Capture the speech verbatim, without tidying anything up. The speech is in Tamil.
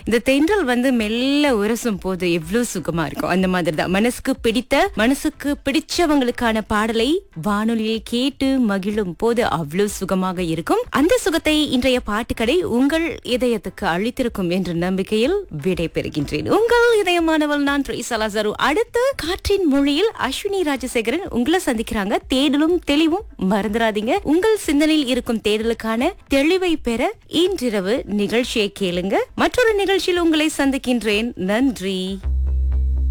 இந்த தென்றல் வந்து மெல்ல உரசும் போது எவ்வளவு சுகமா இருக்கும். அந்த மாதிரி தான் மனசுக்கு பிடித்த மனசுக்கு பிடிச்சவங்களுக்கான பாடலை வானொலியில் கேட்டு மகிழும் போது அவ்வளவு சுகமாக இருக்கும். அந்த சுகத்தை இன்றைய பாட்டுக்கடை உங்கள் இதயத்துக்கு அளித்திருக்கும் என்ற நம்பிக்கையில் விடை பெறுகின்றேன். உங்கள் இதயமானவள் நான் ட்ரீசா லாசாரு. அடுத்து காற்றின் மொழியில் அஸ்வினி ராஜசேகரன் உங்களை சந்திக்கிறாங்க. தேடலும் தெளிவும் மறந்துடாதீங்க. உங்கள் சிந்தனையில் இருக்கும் தேடலுக்கான தெளிவை பெற இன்றிரவு நிகழ்ச்சியை கேளுங்க. மற்றொரு நிகழ்ச்சியில் உங்களை சந்திக்கின்றேன். நன்றி.